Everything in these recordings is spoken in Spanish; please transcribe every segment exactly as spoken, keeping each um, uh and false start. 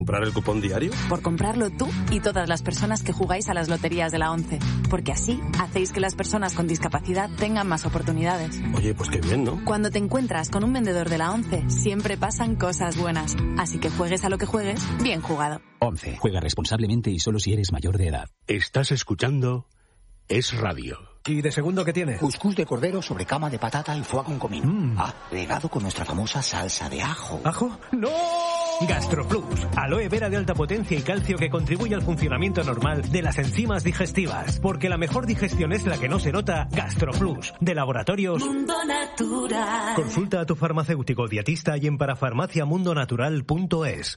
¿Comprar el cupón diario? Por comprarlo tú y todas las personas que jugáis a las loterías de la ONCE. Porque así hacéis que las personas con discapacidad tengan más oportunidades. Oye, pues qué bien, ¿no? Cuando te encuentras con un vendedor de la ONCE, siempre pasan cosas buenas. Así que juegues a lo que juegues, bien jugado. ONCE. Juega responsablemente y solo si eres mayor de edad. Estás escuchando Es Radio. ¿Y de segundo qué tiene? Cuscús de cordero sobre cama de patata y foie con comino. Mm. Agregado con nuestra famosa salsa de ajo. ¿Ajo? ¡No! GastroPlus, aloe vera de alta potencia y calcio que contribuye al funcionamiento normal de las enzimas digestivas. Porque la mejor digestión es la que no se nota. GastroPlus, de Laboratorios Mundo Natural. Consulta a tu farmacéutico dietista y en parafarmacia mundo natural punto es.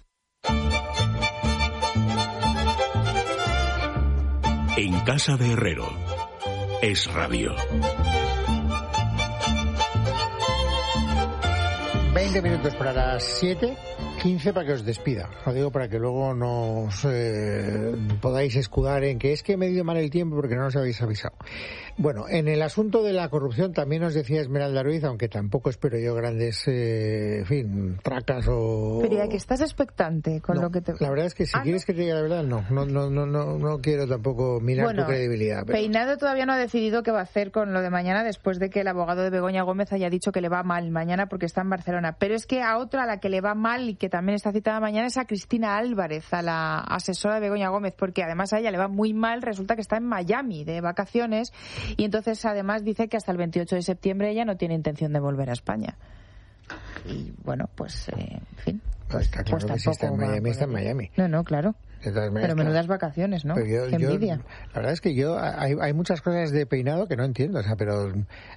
En casa de Herrero. Es Radio. veinte minutos para las siete, quince para que os despida. Lo digo para que luego no os eh, podáis escudar en que es que me he ido mal el tiempo porque no os habéis avisado. Bueno, en el asunto de la corrupción también os decía Esmeralda Ruiz, aunque tampoco espero yo grandes, eh, en fin, tracas o... Pero ya que estás expectante con no, lo que te... La verdad es que si ¿Ah, quieres no? que te diga la verdad, no. No, no, no, no, no quiero tampoco mirar bueno, tu credibilidad. Pero... Peinado todavía no ha decidido qué va a hacer con lo de mañana después de que el abogado de Begoña Gómez haya dicho que le va mal mañana porque está en Barcelona. Pero es que a otra a la que le va mal y que también está citada mañana es a Cristina Álvarez, a la asesora de Begoña Gómez, porque además a ella le va muy mal, resulta que está en Miami de vacaciones y entonces además Además dice que hasta el veintiocho de septiembre ella no tiene intención de volver a España. Y bueno, pues, eh, en fin. Pues, está claro pues que si está en Miami, está en Miami. No, no, claro. Pero menudas vacaciones, ¿no? Yo, Qué envidia. Yo, la verdad es que yo hay, hay muchas cosas de Peinado que no entiendo, o sea, pero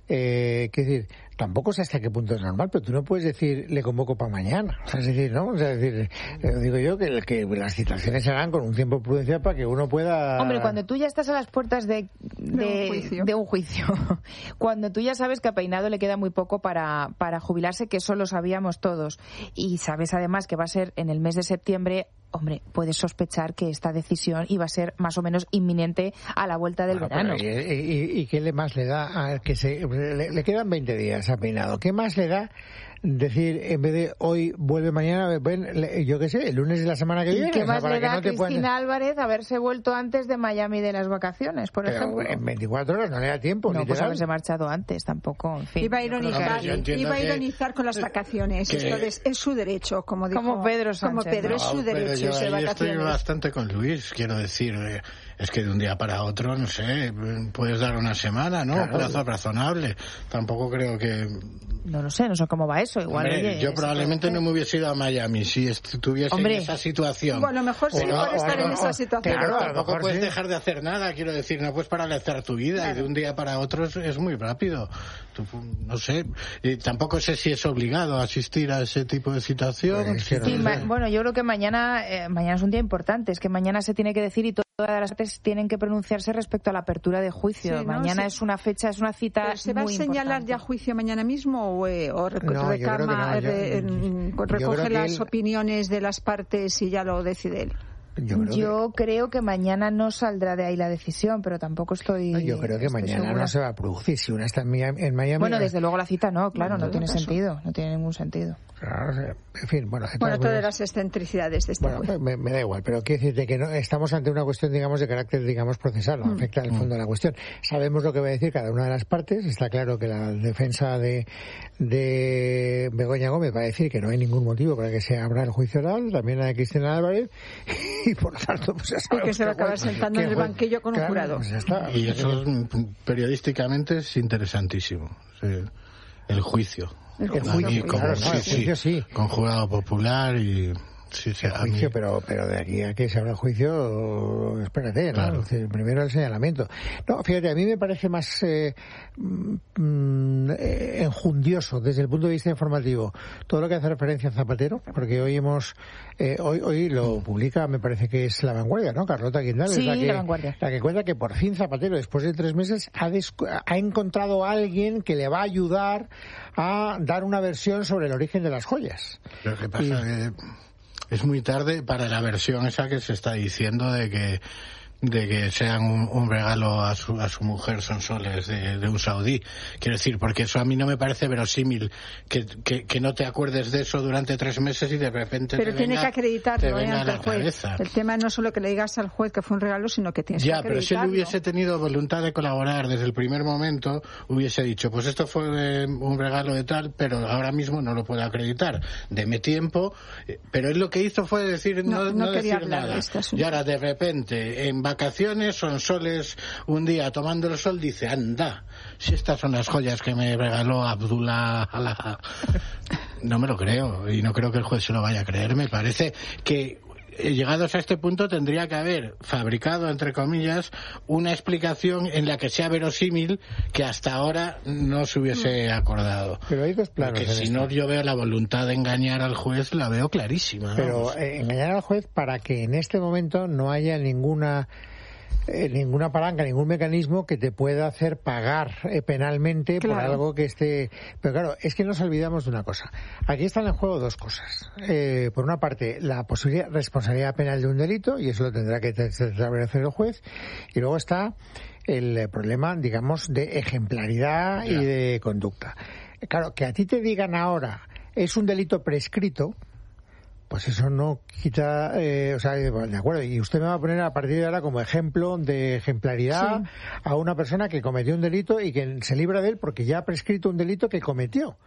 eh, qué decir, tampoco sé hasta qué punto es normal, pero tú no puedes decir le convoco para mañana, o sea, es decir, ¿no? O sea, es decir, eh, digo yo que, que las citaciones se hagan con un tiempo prudencial para que uno pueda... Hombre, cuando tú ya estás a las puertas de, de, de, un, juicio. de un juicio, cuando tú ya sabes que a Peinado le queda muy poco para, para jubilarse, que eso lo sabíamos todos, y sabes además que va a ser en el mes de septiembre, hombre, puedes sospechar que esta decisión iba a ser más o menos inminente a la vuelta del ah, verano. ¿Y, y, y qué le más le da a que se le, le quedan veinte días a Peinado? ¿Qué más le da decir en vez de hoy vuelve mañana, ven, yo qué sé, el lunes de la semana que viene? ¿Y qué más o sea, le da no a Cristina pueden... Álvarez haberse vuelto antes de Miami de las vacaciones, por Pero ejemplo? En veinticuatro horas no le da tiempo. No, literal. pues haberse marchado antes tampoco, en fin. Iba a ironizar, no, iba a ironizar con las vacaciones. Que... Entonces, es su derecho, como dijo. Como Pedro Sánchez. Como Pedro, no, es su derecho. Pero yo ahí vacaciones. estoy bastante con Luis, quiero decir. Eh, es que de un día para otro, no sé, puedes dar una semana, ¿no? Claro. Un plazo razonable. Tampoco creo que... No lo sé, no sé cómo va eso. Igual Hombre, oye, yo probablemente no me hubiese ido a Miami si estuviese Hombre. en esa situación. Bueno, mejor sí no, por estar no, en esa situación. Claro, tampoco puedes sí. dejar de hacer nada, quiero decir, no puedes paralizar tu vida claro. y de un día para otro es, es muy rápido. Tú, no sé, y tampoco sé si es obligado a asistir a ese tipo de situación. Pues, sí, sí, ma- bueno, yo creo que mañana, eh, mañana es un día importante, es que mañana se tiene que decir y todas las partes tienen que pronunciarse respecto a la apertura de juicio. Sí, mañana no, sí. es una fecha, es una cita ¿Pero se va muy a señalar importante. ya juicio mañana mismo o, eh, o no, recama, no, yo, re, yo, recoge yo las él... opiniones de las partes y ya lo decide él? Yo, creo, yo que... creo que mañana no saldrá de ahí la decisión, pero tampoco estoy. No, yo creo que mañana segura. no se va a producir. Si una está en Miami. En Miami bueno, no... desde luego la cita no, claro, no, no tiene caso. sentido, no tiene ningún sentido. Claro, o sea, en fin, bueno. Bueno, todas las excentricidades de este bueno, me, me da igual, pero quiero decirte que no estamos ante una cuestión, digamos, de carácter, digamos, procesal, no mm. afecta al fondo de la cuestión. Sabemos lo que va a decir cada una de las partes. Está claro que la defensa de, de Begoña Gómez va a decir que no hay ningún motivo para que se abra el juicio oral, también la de Cristina Álvarez, y por lo tanto, pues y que se va a acabar sentando en el banquillo con claro, un jurado. Pues ya está. Y eso periodísticamente es interesantísimo. Sí. El juicio. El juicio, Aquí, como, claro, sí, no, el juicio sí. Con jurado popular y... Sí, sí, el juicio, mí... pero pero de aquí a que se abra el juicio, espérate, ¿no? Claro. Primero el señalamiento. No, fíjate, a mí me parece más eh, mm, eh, enjundioso desde el punto de vista informativo todo lo que hace referencia a Zapatero, porque hoy hemos eh, hoy hoy lo publica, me parece que es La Vanguardia, ¿no? Carlota Guindal sí, es la que, La Vanguardia. la que cuenta que por fin Zapatero, después de tres meses, ha, descu- ha encontrado a alguien que le va a ayudar a dar una versión sobre el origen de las joyas. Lo que pasa y... que... es muy tarde para la versión esa que se está diciendo de que de que sean un, un regalo a su, a su mujer Sonsoles de, de un saudí. Quiero decir, porque eso a mí no me parece verosímil, que, que, que no te acuerdes de eso durante tres meses y de repente pero te tiene venga, que acreditarlo, te venga ¿eh? a la El juez. cabeza. El tema no es solo que le digas al juez que fue un regalo, sino que tienes ya, que acreditarlo. pero si él hubiese tenido voluntad de colaborar desde el primer momento, hubiese dicho, pues esto fue un regalo de tal, pero ahora mismo no lo puedo acreditar. Deme tiempo, pero él lo que hizo fue decir no, no, no, no decir hablar nada. De este y ahora de repente, en vacaciones, Sonsoles un día tomando el sol dice, anda, si estas son las joyas que me regaló Abdullah Alá. No me lo creo, y no creo que el juez se lo vaya a creer. Me parece que llegados a este punto tendría que haber fabricado, entre comillas, una explicación en la que sea verosímil que hasta ahora no se hubiese acordado. Pero hay dos planos. Porque si no, yo veo la voluntad de engañar al juez, la veo clarísima. Pero eh, engañar al juez para que en este momento no haya ninguna Eh, ninguna palanca, ningún mecanismo que te pueda hacer pagar eh, penalmente claro. por algo que esté... Pero claro, es que nos olvidamos de una cosa. Aquí están en juego dos cosas. Eh, por una parte, la posible responsabilidad penal de un delito, y eso lo tendrá que establecer el juez, y luego está el problema, digamos, de ejemplaridad yeah. y de conducta. Claro, que a ti te digan ahora, es un delito prescrito, pues eso no quita, eh, o sea, de acuerdo, y usted me va a poner a partir de ahora como ejemplo de ejemplaridad sí. a una persona que cometió un delito y que se libra de él porque ya ha prescrito un delito que cometió.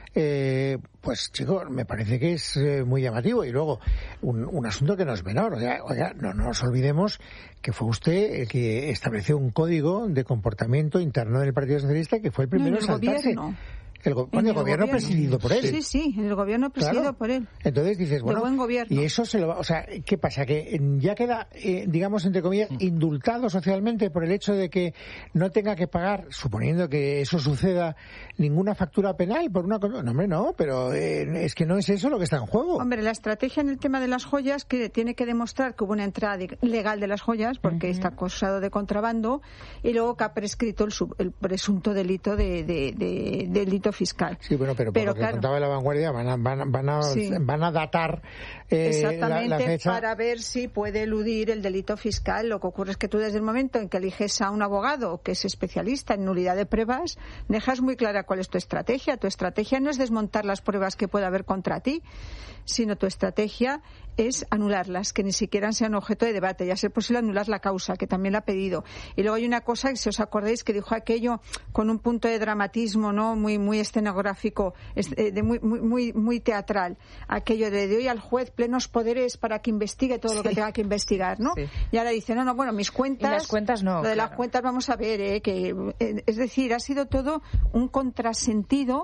Eh, pues chicos, me parece que es eh, muy llamativo. Y luego, un, un asunto que no es menor, oiga, oiga, no, no nos olvidemos que fue usted el que estableció un código de comportamiento interno del Partido Socialista que fue el primero no, en saltarse. Gobierno. El, go- bueno, el, el gobierno, gobierno presidido por él. Sí, sí, el gobierno presidido claro. por él. Entonces dices, bueno, de buen gobierno. y eso se lo va, o sea, ¿qué pasa? Que ya queda, eh, digamos, entre comillas, indultado socialmente por el hecho de que no tenga que pagar, suponiendo que eso suceda, ninguna factura penal por una cosa. No, hombre, no, pero eh, es que no es eso lo que está en juego. Hombre, la estrategia en el tema de las joyas, que tiene que demostrar que hubo una entrada legal de las joyas, porque uh-huh. está acusado de contrabando, y luego que ha prescrito el, sub, el presunto delito de, de, de, de delito fiscal. Sí, bueno, pero por pero, lo que claro. contaba La Vanguardia, van a, van, van a, sí. van a datar eh, exactamente la, la fecha. Para ver si puede eludir el delito fiscal. Lo que ocurre es que tú, desde el momento en que eliges a un abogado que es especialista en nulidad de pruebas, dejas muy clara cuál es tu estrategia. Tu estrategia no es desmontar las pruebas que pueda haber contra ti, sino tu estrategia es anularlas, que ni siquiera sean objeto de debate, y a ser posible anular la causa, que también la ha pedido. Y luego hay una cosa, que si os acordáis, que dijo aquello con un punto de dramatismo, ¿no?, muy muy escenográfico, de muy muy muy, muy teatral, aquello de, de hoy al juez plenos poderes para que investigue todo sí. lo que tenga que investigar, ¿no? Sí. Y ahora dice, no, no, bueno, mis cuentas... Y las cuentas no. Lo de claro. las cuentas vamos a ver, ¿eh? que eh, es decir, ha sido todo un contrasentido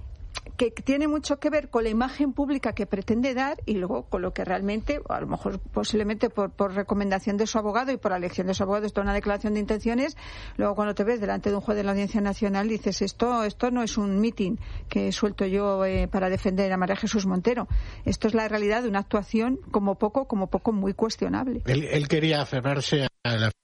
que tiene mucho que ver con la imagen pública que pretende dar y luego con lo que realmente, a lo mejor posiblemente por, por recomendación de su abogado y por la elección de su abogado, esto es una declaración de intenciones, luego cuando te ves delante de un juez de la Audiencia Nacional dices, esto esto no es un mitin que suelto yo eh, para defender a María Jesús Montero, esto es la realidad de una actuación como poco, como poco muy cuestionable. Él, él quería aferrarse a la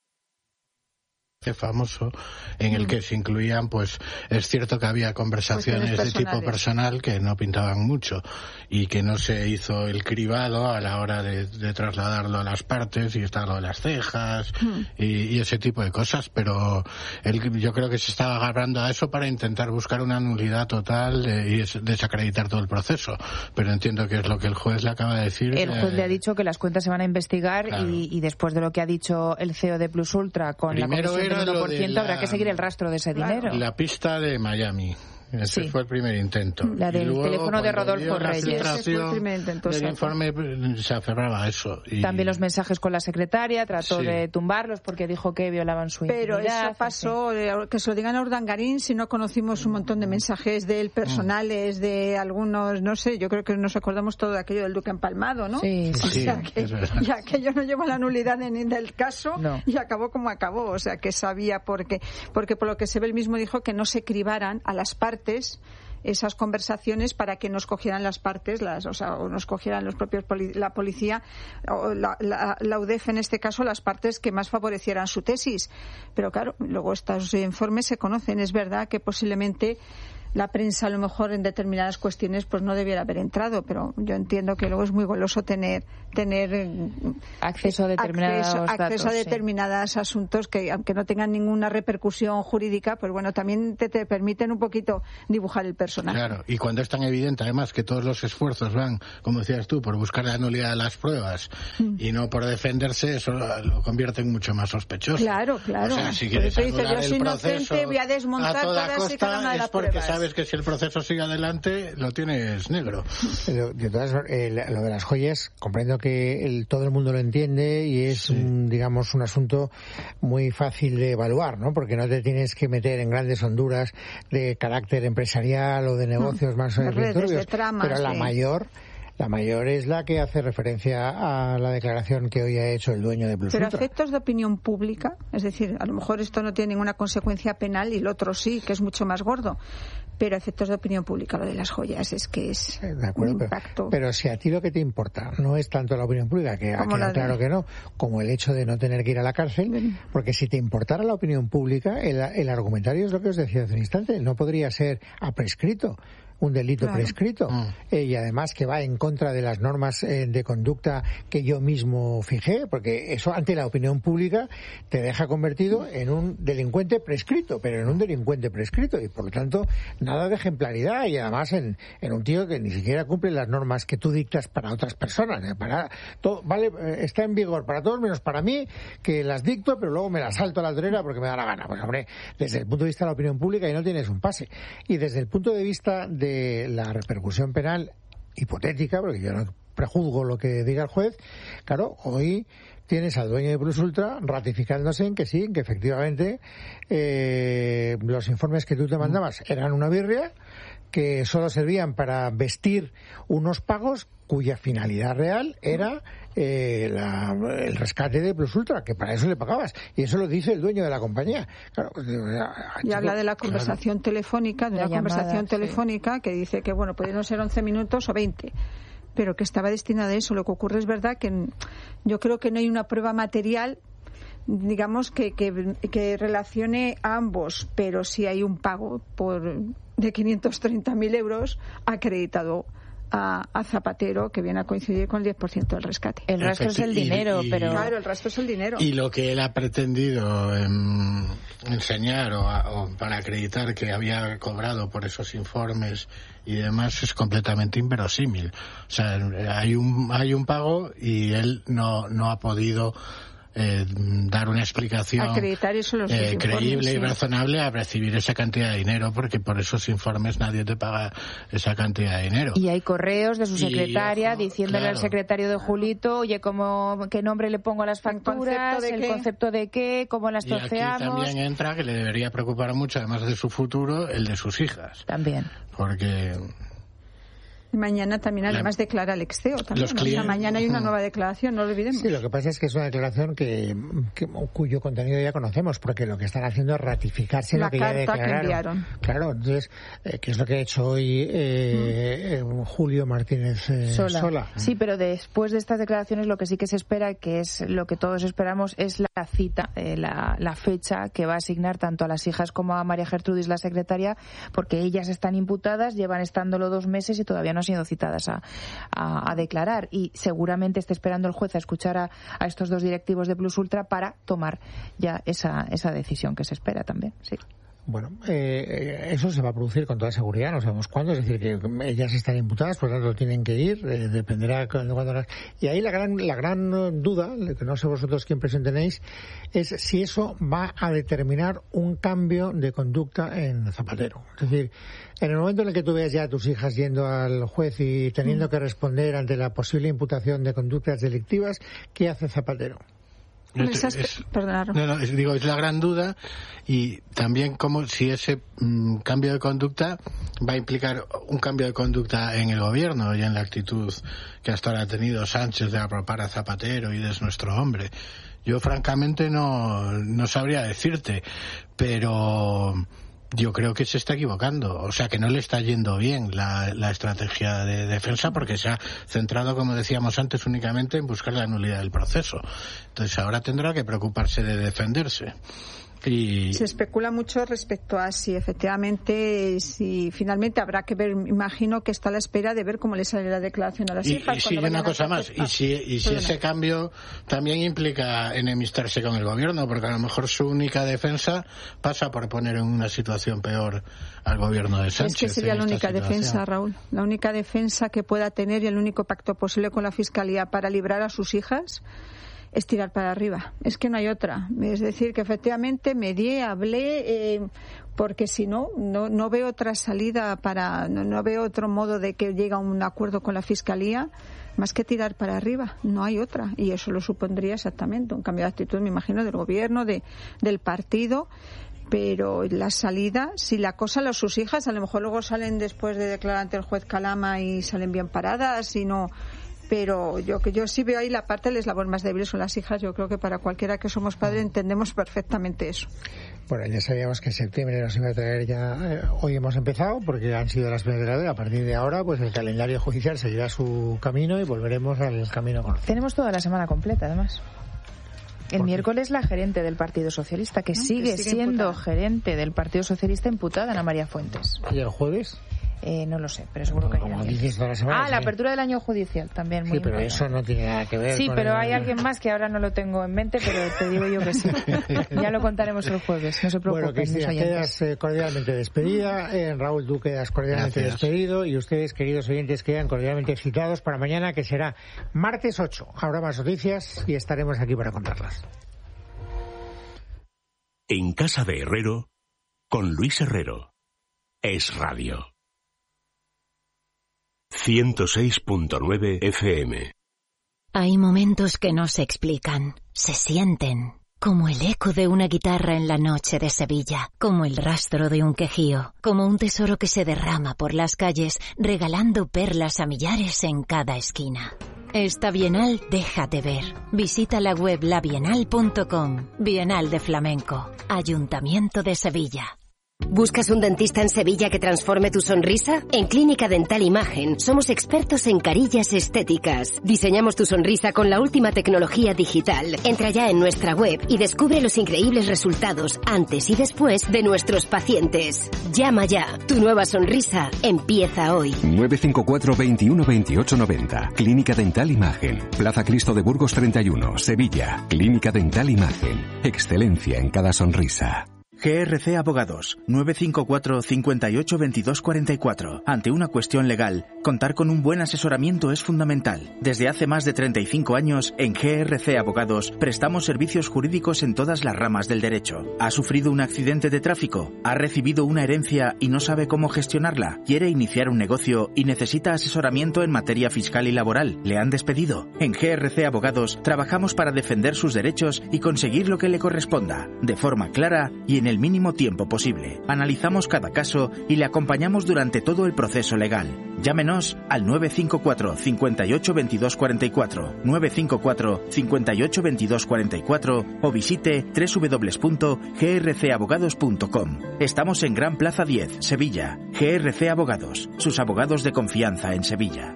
famoso en el que se incluían, pues es cierto que había conversaciones de tipo personal que no pintaban mucho y que no se hizo el cribado a la hora de, de trasladarlo a las partes, y está lo de las cejas mm. y, y ese tipo de cosas, pero él, yo creo que se estaba agarrando a eso para intentar buscar una nulidad total de, y des, desacreditar todo el proceso, pero entiendo que es lo que el juez le acaba de decir. El juez eh, le ha dicho que las cuentas se van a investigar claro. y, y después de lo que ha dicho el C E O de Plus Ultra con Primero la comisión del uno por ciento, la, habrá que seguir el rastro de ese claro, dinero. La pista de Miami. Ese sí. fue el primer intento. La del luego, teléfono de Rodolfo Reyes. Ese fue el primer intento. El informe se aferraba a eso. Y... También los mensajes con la secretaria, trató sí. de tumbarlos porque dijo que violaban su Pero intimidad. Pero eso pasó, sí. que se lo digan a Urdangarín si no conocimos un montón de mensajes de él personales, de algunos, no sé, yo creo que nos acordamos todo de aquello del Duque empalmado, ¿no? Sí, sí. sí o sea, que, y aquello no llevó la nulidad en, del caso no. y acabó como acabó, o sea, que sabía por qué. Porque por lo que se ve, él mismo dijo que no se cribaran a las partes esas conversaciones para que nos cogieran las partes, las, o sea, o nos cogieran los propios poli- la policía o la, la, la U D E F en este caso, las partes que más favorecieran su tesis. Pero claro, luego estos informes se conocen. Es verdad que posiblemente la prensa a lo mejor en determinadas cuestiones pues no debiera haber entrado, pero yo entiendo que luego es muy goloso tener tener acceso a determinados acceso, datos, acceso a determinados sí. asuntos que aunque no tengan ninguna repercusión jurídica, pues bueno, también te, te permiten un poquito dibujar el personaje. Claro, y cuando es tan evidente además que todos los esfuerzos van, como decías tú, por buscar la nulidad de las pruebas mm. y no por defenderse, eso lo convierte en mucho más sospechoso. Claro, claro. O sea, si quieres dice, yo el soy proceso inocente, voy a desmontar a toda todas costa, y cada una de las es porque pruebas. Sabes que si el proceso sigue adelante lo tienes negro. Pero, de todas, eh, lo de las joyas, comprendo que el, todo el mundo lo entiende y es, sí. un, digamos, un asunto muy fácil de evaluar, ¿no? Porque no te tienes que meter en grandes honduras de carácter empresarial o de negocios mm. más de redes, turbios, de tramas, pero la sí. mayor... La mayor es la que hace referencia a la declaración que hoy ha hecho el dueño de Plus Pero Ultra. efectos de opinión pública, es decir, a lo mejor esto no tiene ninguna consecuencia penal y el otro sí, que es mucho más gordo. Pero efectos de opinión pública, lo de las joyas, es que es de acuerdo, un impacto. Pero, pero si a ti lo que te importa no es tanto la opinión pública, que aquí claro que no, como el hecho de no tener que ir a la cárcel, porque si te importara la opinión pública, el, el argumentario es lo que os decía hace un instante, no podría ser a prescrito. Un delito claro. prescrito mm. eh, y además que va en contra de las normas eh, de conducta que yo mismo fijé, porque eso ante la opinión pública te deja convertido en un delincuente prescrito, pero en un delincuente prescrito y por lo tanto nada de ejemplaridad y además en, en un tío que ni siquiera cumple las normas que tú dictas para otras personas, eh, para todo, vale, eh, está en vigor para todos menos para mí, que las dicto pero luego me las salto a la torera porque me da la gana. Pues hombre, desde el punto de vista de la opinión pública y no tienes un pase, y desde el punto de vista de la repercusión penal hipotética, porque yo no prejuzgo lo que diga el juez, claro, hoy tienes al dueño de Plus Ultra ratificándose en que sí, en que efectivamente eh, los informes que tú te mandabas eran una birria, que solo servían para vestir unos pagos cuya finalidad real era eh, la, el rescate de Plus Ultra, que para eso le pagabas. Y eso lo dice el dueño de la compañía. Claro, y chico, habla de la conversación claro. telefónica, de la una llamada, conversación sí. telefónica que dice que, bueno, pudieron ser once minutos o veinte, pero que estaba destinada a eso. Lo que ocurre es verdad que yo creo que no hay una prueba material, digamos, que, que, que relacione a ambos, pero sí hay un pago por de quinientos treinta mil euros acreditado a, a Zapatero, que viene a coincidir con el diez por ciento del rescate. El rastro es el dinero, y, y, pero... Claro, el rastro es el dinero. Y lo que él ha pretendido eh, enseñar o, a, o para acreditar que había cobrado por esos informes y demás es completamente inverosímil. O sea, hay un, hay un pago y él no, no ha podido... Eh, dar una explicación eso los eh, creíble sí. y razonable a recibir esa cantidad de dinero, porque por esos informes nadie te paga esa cantidad de dinero. Y hay correos de su secretaria y, ojo, diciéndole claro. al secretario de Julito, oye, ¿cómo, ¿qué nombre le pongo a las facturas? ¿El concepto de, ¿El concepto de qué? ¿Cómo las troceamos? Y aquí también entra que le debería preocupar mucho, además de su futuro, el de sus hijas. También. Porque... Mañana también además la, declara el Exteo también, ¿no? O sea, mañana hay una nueva declaración, no lo olvidemos. Sí, lo que pasa es que es una declaración que, que cuyo contenido ya conocemos, porque lo que están haciendo es ratificarse la lo que ya declararon. La carta que enviaron. Claro, entonces, eh, ¿qué es lo que ha hecho hoy eh, mm. eh, Julio Martínez eh, Sola. Sola? Sí, pero después de estas declaraciones lo que sí que se espera, que es lo que todos esperamos, es la cita, eh, la, la fecha que va a asignar tanto a las hijas como a María Gertrudis, la secretaria, porque ellas están imputadas, llevan estándolo dos meses y todavía no han sido citadas a, a, a declarar, y seguramente esté esperando el juez a escuchar a, a estos dos directivos de Plus Ultra para tomar ya esa, esa decisión que se espera también. Sí. Bueno, eh, eso se va a producir con toda seguridad, no sabemos cuándo, es decir, que ellas están imputadas, por lo tanto tienen que ir, eh, dependerá de cuándo las... Y ahí la gran, la gran duda, que no sé vosotros quién presentenéis, es si eso va a determinar un cambio de conducta en Zapatero. Es decir, en el momento en el que tú veas ya a tus hijas yendo al juez y teniendo que responder ante la posible imputación de conductas delictivas, ¿qué hace Zapatero? Es, es, no, no, es, digo, es la gran duda, y también como si ese mm, cambio de conducta va a implicar un cambio de conducta en el gobierno y en la actitud que hasta ahora ha tenido Sánchez de apropar a Zapatero y de nuestro hombre. Yo francamente no, no sabría decirte, pero yo creo que se está equivocando, o sea que no le está yendo bien la, la estrategia de defensa, porque se ha centrado, como decíamos antes, únicamente en buscar la nulidad del proceso. Entonces ahora tendrá que preocuparse de defenderse. Y... Se especula mucho respecto a si efectivamente, si finalmente habrá que ver, imagino que está a la espera de ver cómo le sale la declaración a las y, hijas. Y si una cosa más, y si, y si ese cambio también implica enemistarse con el gobierno, porque a lo mejor su única defensa pasa por poner en una situación peor al gobierno de Sánchez. Es que sería la única situación. defensa, Raúl, la única defensa que pueda tener y el único pacto posible con la Fiscalía para librar a sus hijas es tirar para arriba. Es que no hay otra. Es decir, que efectivamente medié, hablé, eh, porque si no, no, no veo otra salida para, no, no veo otro modo de que llegue a un acuerdo con la Fiscalía más que tirar para arriba. No hay otra. Y eso lo supondría exactamente un cambio de actitud, me imagino, del gobierno, de, del partido. Pero la salida, si la acosan a sus hijas, a lo mejor luego salen después de declarar ante el juez Calama y salen bien paradas y no... Pero yo que yo sí veo ahí la parte del eslabón más débil son las hijas. Yo creo que para cualquiera que somos padres entendemos perfectamente eso. Bueno, ya sabíamos que en septiembre nos iba a traer ya. Eh, hoy hemos empezado porque han sido las primeras de la A partir de ahora, pues el calendario judicial seguirá su camino y volveremos al camino conocido. Tenemos toda la semana completa, además. El miércoles la gerente del Partido Socialista, que, ¿no? sigue, que sigue siendo imputada. gerente del Partido Socialista imputada, Ana María Fuentes. ¿Y el jueves? Eh, no lo sé, pero seguro que como hay dices toda la semana, Ah, la apertura del año judicial también. Muy sí, pero importante. eso no tiene nada que ver Sí, con pero el... hay alguien más que ahora no lo tengo en mente, pero te digo yo que sí. Ya lo contaremos el jueves, no se preocupen. Bueno, Cristina, quedas eh, cordialmente despedida. Eh, Raúl, tú quedas cordialmente Gracias. despedido. Y ustedes, queridos oyentes, quedan cordialmente excitados para mañana, que será martes ocho. Habrá más noticias y estaremos aquí para contarlas. En Casa de Herrero, con Luis Herrero. Es Radio. ciento seis punto nueve F M. Hay momentos que no se explican, se sienten, como el eco de una guitarra en la noche de Sevilla, como el rastro de un quejío, como un tesoro que se derrama por las calles, regalando perlas a millares en cada esquina. Esta Bienal déjate ver. Visita la web la bienal punto com. Bienal de Flamenco. Ayuntamiento de Sevilla. ¿Buscas un dentista en Sevilla que transforme tu sonrisa? En Clínica Dental Imagen somos expertos en carillas estéticas. Diseñamos tu sonrisa con la última tecnología digital. Entra ya en nuestra web y descubre los increíbles resultados antes y después de nuestros pacientes. Llama ya. Tu nueva sonrisa empieza hoy. nueve cinco cuatro, veintiuno, veintiocho, noventa. Clínica Dental Imagen. Plaza Cristo de Burgos treinta y uno, Sevilla. Clínica Dental Imagen. Excelencia en cada sonrisa. G R C Abogados, nueve cinco cuatro, cincuenta y ocho, veintidós cuarenta y cuatro. Ante una cuestión legal, contar con un buen asesoramiento es fundamental. Desde hace más de treinta y cinco años, en G R C Abogados, prestamos servicios jurídicos en todas las ramas del derecho. ¿Ha sufrido un accidente de tráfico? ¿Ha recibido una herencia y no sabe cómo gestionarla? ¿Quiere iniciar un negocio y necesita asesoramiento en materia fiscal y laboral? ¿Le han despedido? En G R C Abogados, trabajamos para defender sus derechos y conseguir lo que le corresponda, de forma clara y en el el mínimo tiempo posible. Analizamos cada caso y le acompañamos durante todo el proceso legal. Llámenos al nueve cinco cuatro, cincuenta y ocho, veintidós cuarenta y cuatro, nueve cinco cuatro, cincuenta y ocho, veintidós cuarenta y cuatro o visite doble u doble u doble u punto g r c abogados punto com. Estamos en Gran Plaza diez, Sevilla. G R C Abogados, sus abogados de confianza en Sevilla.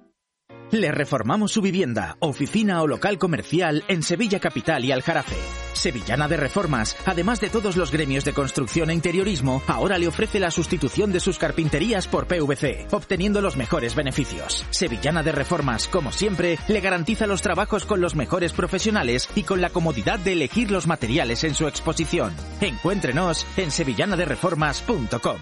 Le reformamos su vivienda, oficina o local comercial en Sevilla Capital y Aljarafe. Sevillana de Reformas, además de todos los gremios de construcción e interiorismo, ahora le ofrece la sustitución de sus carpinterías por P V C, obteniendo los mejores beneficios. Sevillana de Reformas, como siempre, le garantiza los trabajos con los mejores profesionales y con la comodidad de elegir los materiales en su exposición. Encuéntrenos en sevillana de reformas punto com.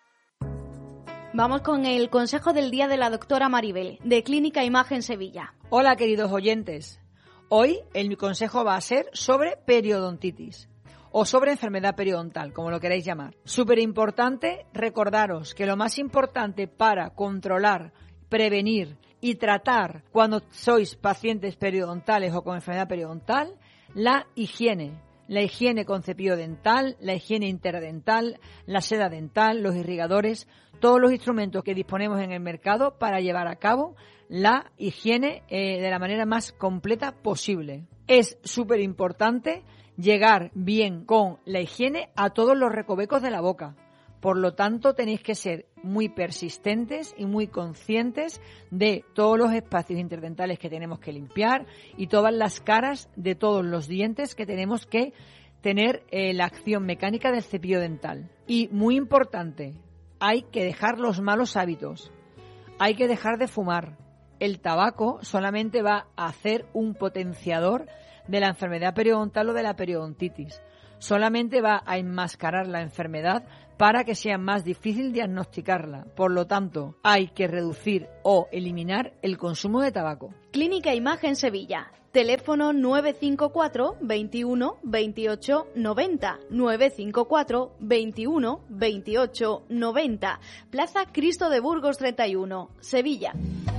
Vamos con el consejo del día de la doctora Maribel, de Clínica Imagen Sevilla. Hola, queridos oyentes. Hoy el mi consejo va a ser sobre periodontitis o sobre enfermedad periodontal, como lo queráis llamar. Súper importante recordaros que lo más importante para controlar, prevenir y tratar cuando sois pacientes periodontales o con enfermedad periodontal, la higiene. La higiene con cepillo dental, la higiene interdental, la seda dental, los irrigadores, todos los instrumentos que disponemos en el mercado para llevar a cabo la higiene eh, de la manera más completa posible. Es súper importante llegar bien con la higiene a todos los recovecos de la boca. Por lo tanto, tenéis que ser muy persistentes y muy conscientes de todos los espacios interdentales que tenemos que limpiar y todas las caras de todos los dientes que tenemos que tener eh, la acción mecánica del cepillo dental. Y muy importante, hay que dejar los malos hábitos. Hay que dejar de fumar. El tabaco solamente va a hacer un potenciador de la enfermedad periodontal o de la periodontitis. Solamente va a enmascarar la enfermedad para que sea más difícil diagnosticarla. Por lo tanto, hay que reducir o eliminar el consumo de tabaco. Clínica Imagen Sevilla. Teléfono nueve cinco cuatro, veintiuno, veintiocho, noventa. nueve cinco cuatro, veintiuno, veintiocho, noventa. Plaza Cristo de Burgos treinta y uno, Sevilla.